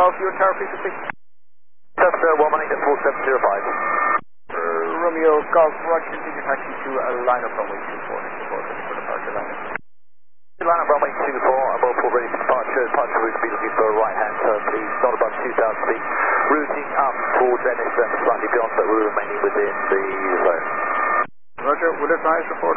Golf, your tower frequency? Just 118 at 4705. Romeo Golf, Roger, continue taxi to liner runway 24 for departure liner. Line up runway 24, I'm all full ready for departure. Departure route be looking for a right hand turn, please. Not above 2,000 feet. Routing up towards Ennis and slightly beyond, but we're remaining within the zone. Roger, would advise report